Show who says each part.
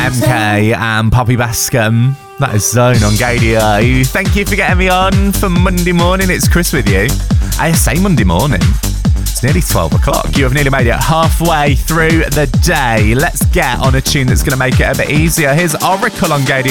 Speaker 1: MK and Poppy Bascom. That is Zone on Gadio. Thank you for getting me on for Monday morning. It's Chris with you. I say Monday morning. It's nearly 12 o'clock. You have nearly made it halfway through the day. Let's get on a tune that's going to make it a bit easier. Here's Oracle on Gadio.